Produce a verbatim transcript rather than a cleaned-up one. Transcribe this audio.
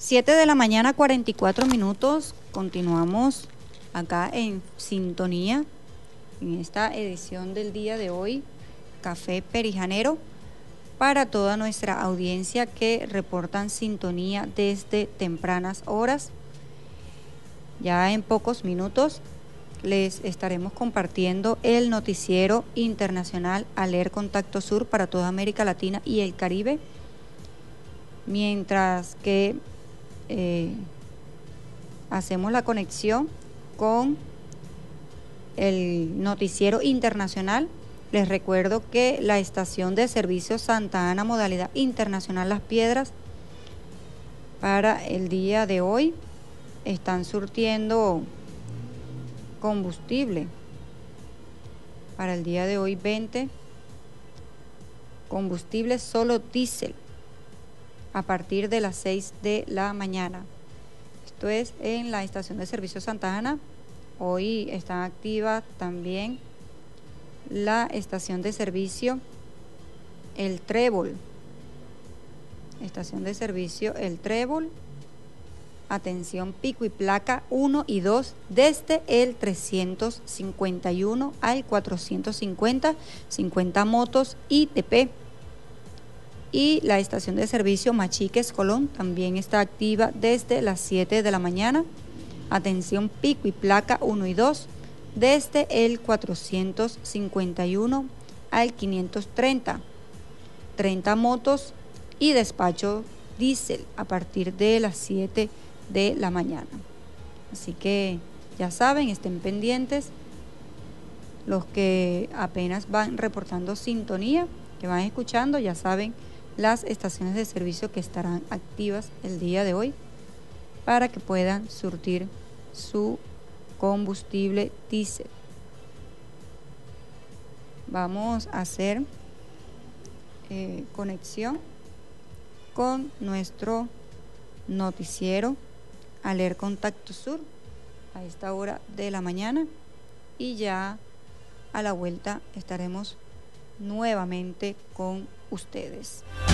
siete de la mañana, cuarenta y cuatro minutos. Continuamos acá en sintonía en esta edición del día de hoy, Café Perijanero, para toda nuestra audiencia que reportan sintonía desde tempranas horas. Ya en pocos minutos les estaremos compartiendo el noticiero internacional Aler Contacto Sur para toda América Latina y el Caribe, mientras que eh, hacemos la conexión con el noticiero internacional. Les recuerdo que la estación de servicio Santa Ana, modalidad internacional Las Piedras, para el día de hoy están surtiendo combustible. Para el día de hoy veinte, combustible solo diésel a partir de las seis de la mañana. Esto es en la estación de servicio Santa Ana. Hoy está activa también la estación de servicio El Trébol. Estación de servicio El Trébol. Atención, pico y placa uno y dos desde el trescientos cincuenta y uno al cuatrocientos cincuenta, cincuenta motos I T P. Y la estación de servicio Machiques Colón también está activa desde las siete de la mañana. Atención, pico y placa uno y dos desde el cuatrocientos cincuenta y uno al quinientos treinta, treinta motos y despacho diésel a partir de las siete de la mañana. Así que ya saben, estén pendientes los que apenas van reportando sintonía, que van escuchando, ya saben las estaciones de servicio que estarán activas el día de hoy para que puedan surtir su combustible diésel. Vamos a hacer eh, conexión con nuestro noticiero Aler Contacto Sur a esta hora de la mañana y ya a la vuelta estaremos nuevamente con ustedes.